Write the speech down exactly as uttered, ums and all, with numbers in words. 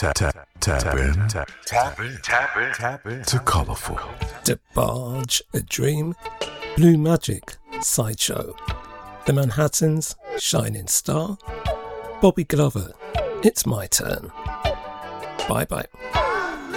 Tap, tap, tap in. Tap, tap in. Tap in. Tap in. To Colourful. DeBarge, A Dream, Blue Magic, Sideshow, The Manhattans, Shining Star, Bobby Glover, It's My Turn. Bye bye.